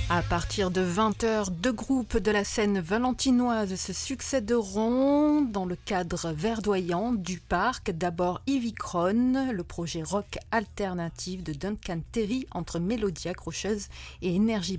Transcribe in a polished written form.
À partir de 20h, deux groupes de la scène valentinoise se succéderont dans le cadre verdoyant du parc. D'abord Ivicron, le projet rock alternatif de Duncan Terry entre mélodie accrocheuse et énergie